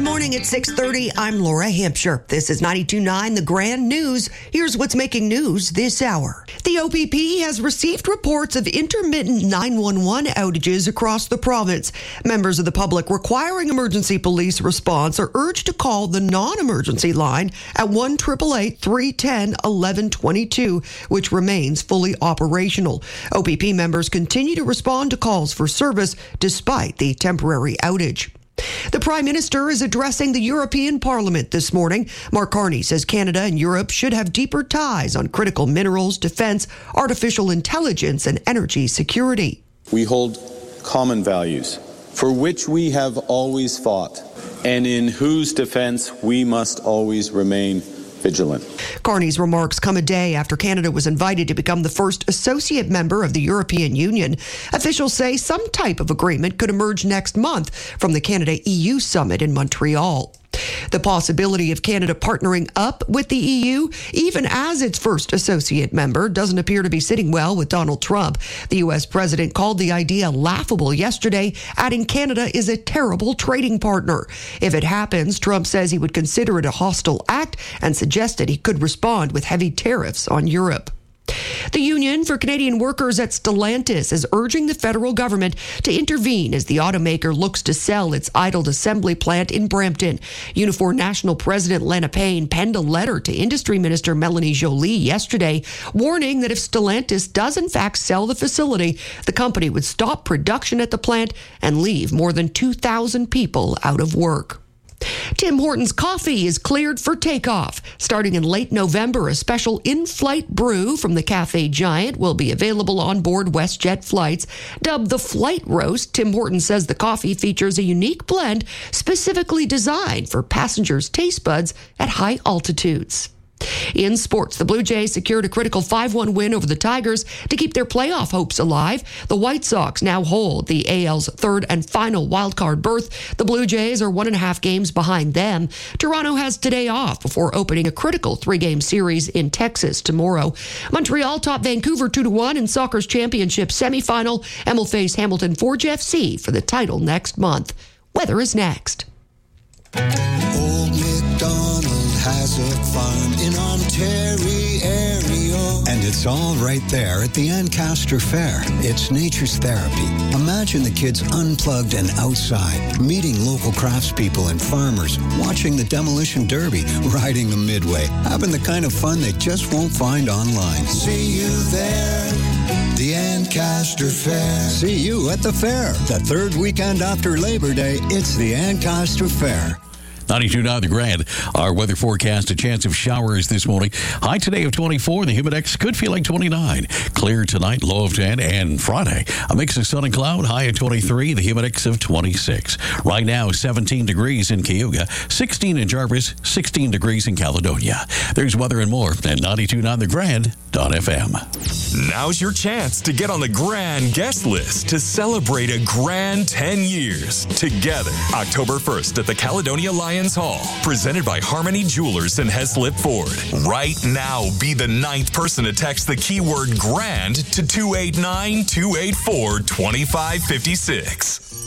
morning at 6:30. I'm Laura Hampshire. This is 92.9 The Grand News. Here's what's making news this hour. The OPP has received reports of intermittent 911 outages across the province. Members of the public requiring emergency police response are urged to call the non-emergency line at 1-888-310-1122, which remains fully operational. OPP members continue to respond to calls for service despite the temporary outage. The Prime Minister is addressing the European Parliament this morning. Mark Carney says Canada and Europe should have deeper ties on critical minerals, defense, artificial intelligence, and energy security. We hold common values for which we have always fought and in whose defense we must always remain vigilant. Carney's remarks come a day after Canada was invited to become the first associate member of the European Union. Officials say some type of agreement could emerge next month from the Canada-EU summit in Montreal. The possibility of Canada partnering up with the EU, even as its first associate member, doesn't appear to be sitting well with Donald Trump. The U.S. president called the idea laughable yesterday, adding Canada is a terrible trading partner. If it happens, Trump says he would consider it a hostile act and suggested he could respond with heavy tariffs on Europe. The Union for Canadian Workers at Stellantis is urging the federal government to intervene as the automaker looks to sell its idled assembly plant in Brampton. Unifor National President Lena Payne penned a letter to Industry Minister Melanie Joly yesterday, warning that if Stellantis does in fact sell the facility, the company would stop production at the plant and leave more than 2,000 people out of work. Tim Hortons coffee is cleared for takeoff. Starting in late November, a special in-flight brew from the Cafe Giant will be available on board WestJet flights. Dubbed the Flight Roast, Tim Hortons says the coffee features a unique blend specifically designed for passengers' taste buds at high altitudes. In sports, the Blue Jays secured a critical 5-1 win over the Tigers to keep their playoff hopes alive. The White Sox now hold the AL's third and final wildcard berth. The Blue Jays are 1.5 games behind them. Toronto has today off before opening a critical 3-game series in Texas tomorrow. Montreal topped Vancouver 2-1 in soccer's championship semifinal and will face Hamilton Forge FC for the title next month. Weather is next. Old MacDonald has a farm in Ontario, and it's all right there at the Ancaster Fair. It's nature's therapy. Imagine the kids unplugged and outside, meeting local craftspeople and farmers, watching the demolition derby, riding the midway, having the kind of fun they just won't find online. See you there, the Ancaster Fair. See you at the fair. The third weekend after Labor Day, it's the Ancaster Fair. 92.9 The Grand. Our weather forecast, a chance of showers this morning. High today of 24. The Humidex could feel like 29. Clear tonight, low of 10. And Friday, a mix of sun and cloud, high of 23. The Humidex of 26. Right now, 17 degrees in Cayuga, 16 in Jarvis, 16 degrees in Caledonia. There's weather and more at 92.9 The Grand.fm. Now's your chance to get on the Grand guest list to celebrate a grand 10 years together. October 1st at the Caledonia Lions Hall, presented by Harmony Jewelers and Heslip Ford. Right now, be the 9th person to text the keyword GRAND to 289-284-2556.